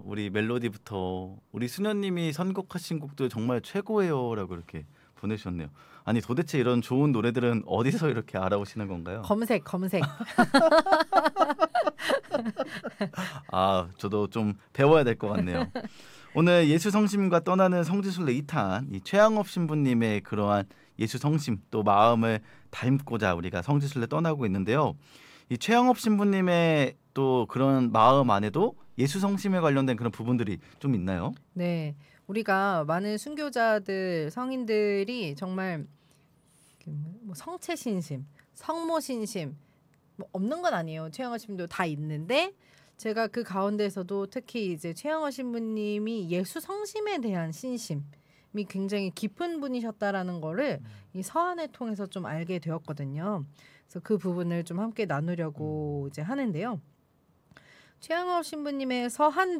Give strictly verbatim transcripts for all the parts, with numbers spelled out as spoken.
우리 멜로디부터 우리 수녀님이 선곡하신 곡도 정말 최고예요라고 이렇게 보내주셨네요. 아니 도대체 이런 좋은 노래들은 어디서 이렇게 알아오시는 건가요? 검색 검색. 아 저도 좀 배워야 될 것 같네요. 오늘 예수 성심과 떠나는 성지순례 이 탄, 이 최양업 신부님의 그러한 예수 성심 또 마음을 닮고자 우리가 성지순례 떠나고 있는데요. 이 최양업 신부님의 또 그런 마음 안에도 예수 성심에 관련된 그런 부분들이 좀 있나요? 네, 우리가 많은 순교자들 성인들이 정말 뭐 성체 신심, 성모 신심 뭐 없는 건 아니에요. 최영어 신부도 다 있는데 제가 그 가운데서도 특히 이제 최영어 신부님이 예수 성심에 대한 신심이 굉장히 깊은 분이셨다라는 거를 이 서한을 통해서 좀 알게 되었거든요. 그래서 그 부분을 좀 함께 나누려고 음. 이제 하는데요. 최영업 신부님의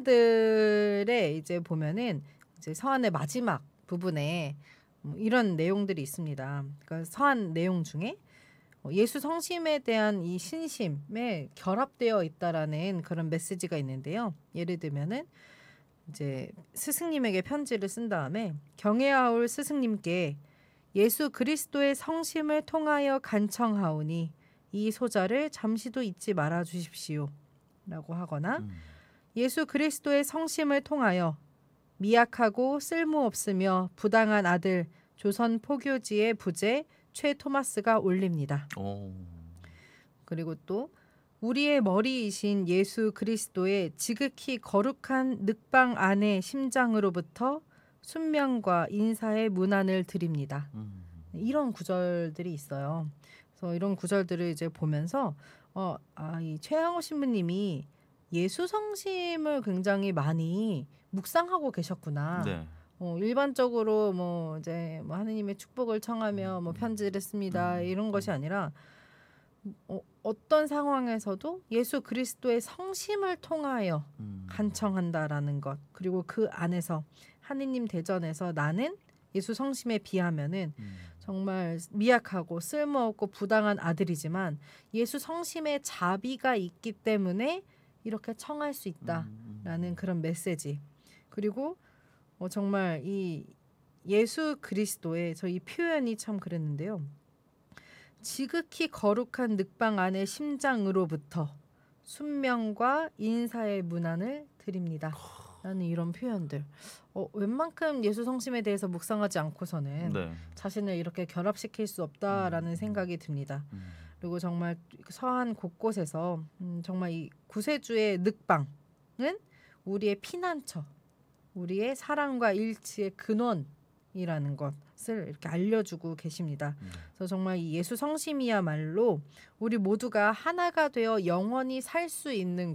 서한들에 이제 보면은 이제 서한의 마지막 부분에 뭐 이런 내용들이 있습니다. 그러니까 서한 내용 중에 예수 성심에 대한 이 신심에 결합되어 있다라는 그런 메시지가 있는데요. 예를 들면은 이제 스승님에게 편지를 쓴 다음에 경외하올 스승님께 예수 그리스도의 성심을 통하여 간청하오니 이 소자를 잠시도 잊지 말아 주십시오. 라고 하거나 음. 예수 그리스도의 성심을 통하여 미약하고 쓸모없으며 부당한 아들 조선 포교지의 부제 최 토마스가 올립니다. 오. 그리고 또 우리의 머리이신 예수 그리스도의 지극히 거룩한 늑방 안의 심장으로부터 순명과 인사의 문안을 드립니다. 음. 이런 구절들이 있어요. 그래서 이런 구절들을 이제 보면서 어, 아, 이 최양호 신부님이 예수 성심을 굉장히 많이 묵상하고 계셨구나. 네. 어, 일반적으로 뭐 이제 뭐 하느님의 축복을 청하며 뭐 편지를 씁니다. 음. 이런 것이 아니라 어, 어떤 상황에서도 예수 그리스도의 성심을 통하여 음. 간청한다라는 것. 그리고 그 안에서 하느님 대전에서 나는 예수 성심에 비하면은 음. 정말 미약하고 쓸모없고 부당한 아들이지만 예수 성심에 자비가 있기 때문에 이렇게 청할 수 있다라는 그런 메시지. 그리고 어, 정말 이 예수 그리스도의 저 이 표현이 참 그랬는데요. 지극히 거룩한 늑방 안의 심장으로부터 순명과 인사의 문안을 드립니다. 라는 이런 표현들. 어, 웬만큼 예수 성심에 대해서 묵상하지 않고서는 네. 자신을 이렇게 결합시킬 수 없다라는 음. 생각이 듭니다. 음. 그리고 정말 서한 곳곳에서 음, 정말 이 구세주의 늑방은 우리의 피난처, 우리의 사랑과 일치의 근원이라는 것을 이렇게 알려주고 계십니다. 음. 그래서 정말 이 예수 성심이야말로 우리 모두가 하나가 되어 영원히 살 수 있는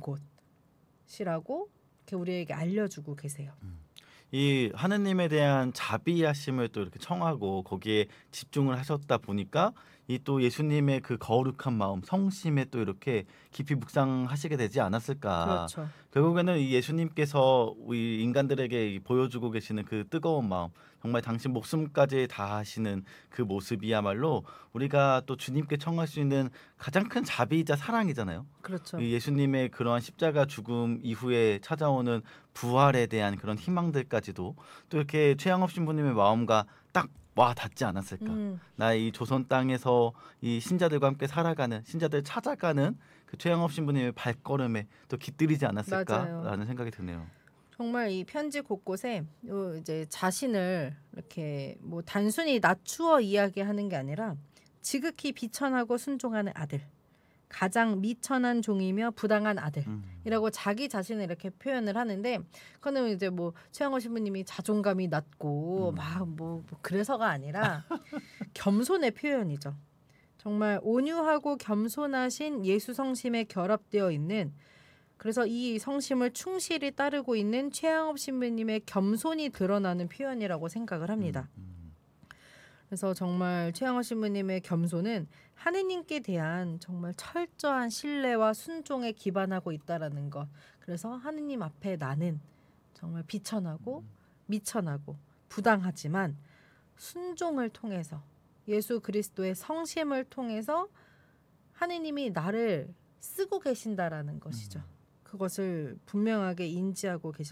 곳이라고 이렇게 우리에게 알려주고 계세요. 이 하느님에 대한 자비하심을 또 이렇게 청하고 거기에 집중을 하셨다 보니까 이 또 예수님의 그 거룩한 마음, 성심에 또 이렇게 깊이 묵상하시게 되지 않았을까. 그렇죠. 결국에는 이 예수님께서 우리 인간들에게 보여주고 계시는 그 뜨거운 마음, 정말 당신 목숨까지 다하시는 그 모습이야말로 우리가 또 주님께 청할 수 있는 가장 큰 자비이자 사랑이잖아요. 그렇죠. 이 예수님의 그러한 십자가 죽음 이후에 찾아오는 부활에 대한 그런 희망들까지도 또 이렇게 최양업 신부님의 마음과 딱 와 닿지 않았을까. 음, 나 이 조선 땅에서 이 신자들과 함께 살아가는 신자들 찾아가는 그 최양업 신부님의 발걸음에 또 깃들이지 맞아요. 않았을까라는 생각이 드네요. 정말 이 편지 곳곳에 요 이제 자신을 이렇게 뭐 단순히 낮추어 이야기하는 게 아니라 지극히 비천하고 순종하는 아들, 가장 미천한 종이며 부당한 아들이라고 음. 자기 자신을 이렇게 표현을 하는데 그거는 이제 뭐 최양호 신부님이 자존감이 낮고 음. 막 뭐 그래서가 아니라 겸손의 표현이죠. 정말 온유하고 겸손하신 예수 성심에 결합되어 있는 그래서 이 성심을 충실히 따르고 있는 최양업 신부님의 겸손이 드러나는 표현이라고 생각을 합니다. 음. 그래서 정말 최양업 신부님의 겸손은 하느님께 대한 정말 철저한 신뢰와 순종에 기반하고 있다라는 것. 그래서 하느님 앞에 나는 정말 비천하고 미천하고 부당하지만 순종을 통해서 예수 그리스도의 성심을 통해서 하느님이 나를 쓰고 계신다라는 것이죠. 그것을 분명하게 인지하고 계셨